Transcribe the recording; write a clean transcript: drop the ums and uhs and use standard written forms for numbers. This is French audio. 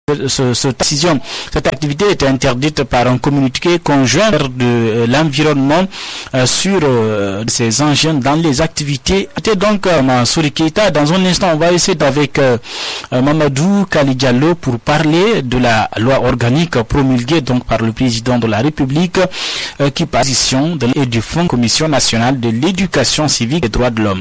Cette activité était interdite par un communiqué conjoint de l'environnement sur ces engins dans les activités. C'était donc Mansouri Keita. Dans un instant, on va essayer avec Mamadou Kali Diallo pour parler de la loi organique promulguée donc par le président de la République qui position et du Fonds Commission nationale de l'éducation civique et des droits de l'homme.